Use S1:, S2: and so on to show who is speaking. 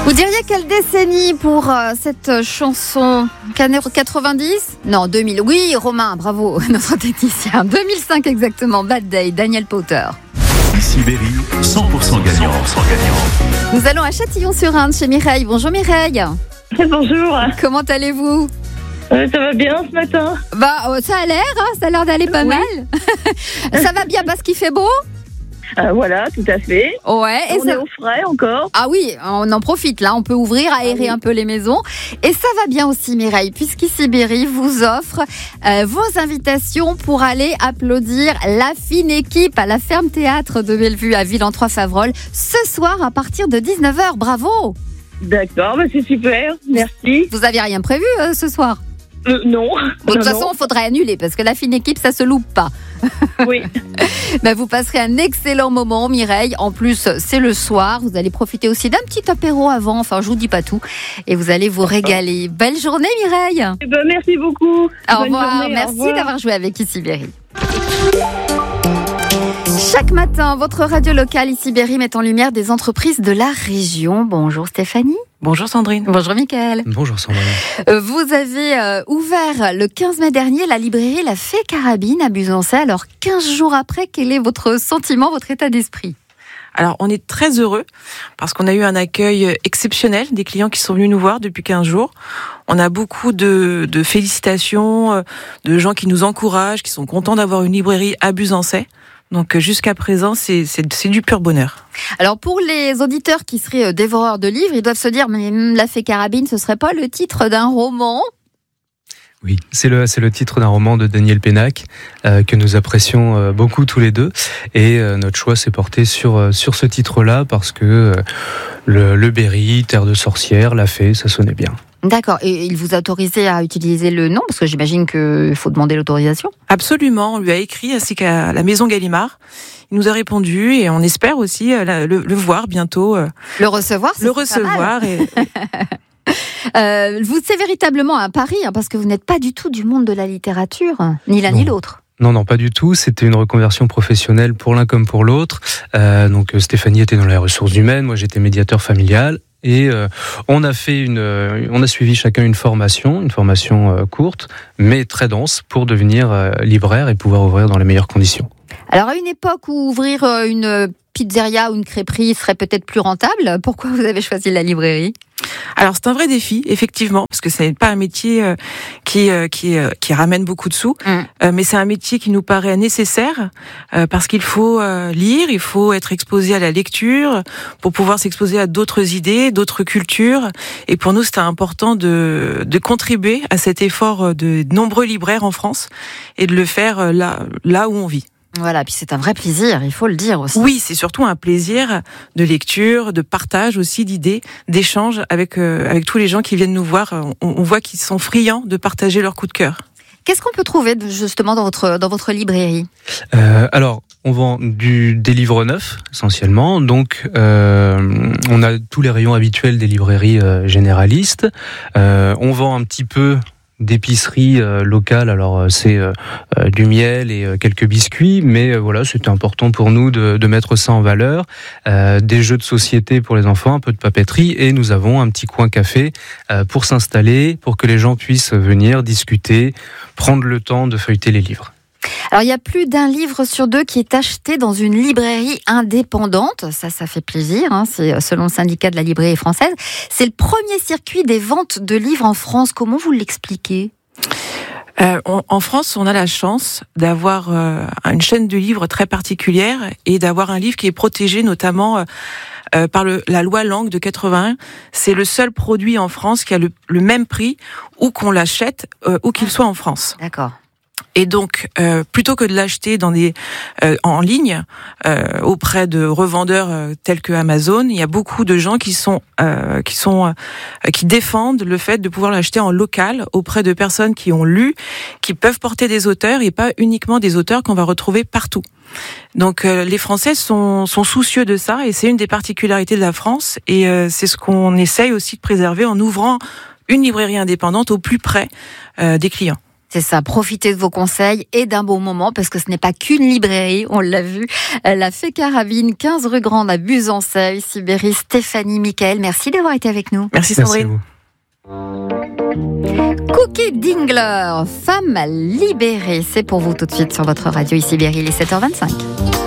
S1: Vous diriez quelle décennie pour cette chanson? 90? Non, 2000. Oui, Romain, bravo, notre technicien. 2005 exactement, Bad Day, Daniel Powter.
S2: Sibérie, 100% gagnant.
S1: Nous allons à Châtillon-sur-Indre chez Mireille. Bonjour Mireille.
S3: Bonjour.
S1: Comment allez-vous?
S3: Ça va bien ce matin?
S1: Ça a l'air, ça a l'air d'aller pas mal. Ça va bien parce qu'il fait beau?
S3: Voilà, tout à fait.
S1: Ouais.
S3: Et on est au frais encore.
S1: Ah oui, on en profite là, on peut ouvrir, aérer un peu les maisons. Et ça va bien aussi Mireille, puisqu'Ici vous offre vos invitations pour aller applaudir la fine équipe à la Ferme Théâtre de Bellevue à Ville-en-Trois-Favrolles ce soir à partir de 19h. Bravo!
S3: D'accord, c'est super, merci.
S1: Vous aviez rien prévu ce soir?
S3: Non.
S1: De toute façon, il faudrait annuler parce que la fine équipe, ça se loupe pas.
S3: Oui.
S1: Vous passerez un excellent moment, Mireille. En plus, c'est le soir. Vous allez profiter aussi d'un petit apéro avant. Enfin, je vous dis pas tout. Et vous allez vous régaler. Belle journée, Mireille.
S3: Merci beaucoup.
S1: Au revoir. Merci d'avoir joué avec Ici. Chaque matin, votre radio locale Ici met en lumière des entreprises de la région. Bonjour Stéphanie.
S4: Bonjour Sandrine.
S1: Bonjour Mickaël.
S5: Bonjour Sandrine.
S1: Vous avez ouvert le 15 mai dernier la librairie La Fée Carabine à Buzancais. Alors 15 jours après, quel est votre sentiment, votre état d'esprit ?
S4: Alors on est très heureux parce qu'on a eu un accueil exceptionnel des clients qui sont venus nous voir depuis 15 jours. On a beaucoup de félicitations, de gens qui nous encouragent, qui sont contents d'avoir une librairie à Buzancais. Donc jusqu'à présent, c'est du pur bonheur.
S1: Alors pour les auditeurs qui seraient dévoreurs de livres, ils doivent se dire mais La Fée Carabine, ce serait pas le titre d'un roman ?
S5: Oui, c'est le titre d'un roman de Daniel Pénac que nous apprécions beaucoup tous les deux. Et notre choix s'est porté sur ce titre-là parce que le Berry, Terre de sorcières, La Fée, ça sonnait bien.
S1: D'accord. Et il vous a autorisé à utiliser le nom? Parce que j'imagine qu'il faut demander l'autorisation.
S4: Absolument. On lui a écrit ainsi qu'à la Maison Gallimard. Il nous a répondu et on espère aussi le voir bientôt.
S1: Le recevoir, c'est
S4: le recevoir.
S1: C'est véritablement un pari, parce que vous n'êtes pas du tout du monde de la littérature, ni l'un ni l'autre.
S5: Non, pas du tout. C'était une reconversion professionnelle pour l'un comme pour l'autre. Donc Stéphanie était dans les ressources humaines, moi j'étais médiateur familial. Et on a suivi chacun une formation courte, mais très dense, pour devenir libraire et pouvoir ouvrir dans les meilleures conditions. Alors
S1: à une époque où ouvrir une pizzeria ou une crêperie serait peut-être plus rentable, pourquoi vous avez choisi la librairie ?
S4: Alors c'est un vrai défi, effectivement, parce que ce n'est pas un métier qui ramène beaucoup de sous, mais c'est un métier qui nous paraît nécessaire parce qu'il faut lire, il faut être exposé à la lecture pour pouvoir s'exposer à d'autres idées, d'autres cultures. Et pour nous, c'était important de contribuer à cet effort de nombreux libraires en France et de le faire là où on vit.
S1: Voilà, puis c'est un vrai plaisir, il faut le dire aussi.
S4: Oui, c'est surtout un plaisir de lecture, de partage aussi d'idées, d'échange avec tous les gens qui viennent nous voir. On voit qu'ils sont friands de partager leur coup de cœur.
S1: Qu'est-ce qu'on peut trouver justement dans votre librairie ?
S5: Alors, on vend des livres neufs essentiellement. Donc, on a tous les rayons habituels des librairies généralistes. On vend un petit peu d'épicerie locale, alors c'est du miel et quelques biscuits, mais voilà, c'était important pour nous de mettre ça en valeur. Des jeux de société pour les enfants, un peu de papeterie, et nous avons un petit coin café pour s'installer, pour que les gens puissent venir discuter, prendre le temps de feuilleter les livres.
S1: Alors, il y a plus d'un livre sur deux qui est acheté dans une librairie indépendante. Ça fait plaisir, c'est selon le syndicat de la librairie française. C'est le premier circuit des ventes de livres en France. Comment vous l'expliquez ?
S4: En France, on a la chance d'avoir une chaîne de livres très particulière et d'avoir un livre qui est protégé notamment par la loi Langue de 81. C'est le seul produit en France qui a le même prix où qu'on l'achète, où qu'il soit en France.
S1: D'accord.
S4: Et donc, plutôt que de l'acheter en ligne auprès de revendeurs tels que Amazon, il y a beaucoup de gens qui défendent le fait de pouvoir l'acheter en local auprès de personnes qui ont lu, qui peuvent porter des auteurs et pas uniquement des auteurs qu'on va retrouver partout. Donc, les Français sont soucieux de ça et c'est une des particularités de la France et c'est ce qu'on essaye aussi de préserver en ouvrant une librairie indépendante au plus près des clients.
S1: C'est ça, profitez de vos conseils et d'un bon moment parce que ce n'est pas qu'une librairie, on l'a vu. La Fée Carabine, 15 rue Grande à Buzanceuil, Sibérie, Stéphanie, Michael, merci d'avoir été avec nous.
S4: Merci
S5: Merci à
S4: Sandrine.
S5: vous.
S1: Cookie Dingler, femme libérée, c'est pour vous tout de suite sur votre radio ici Berry, il est 7h25.